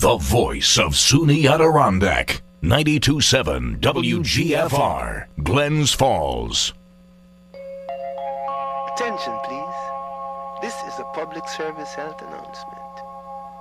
The voice of SUNY Adirondack. 92.7 WGFR, Glens Falls. Attention, please. This is a public service health announcement.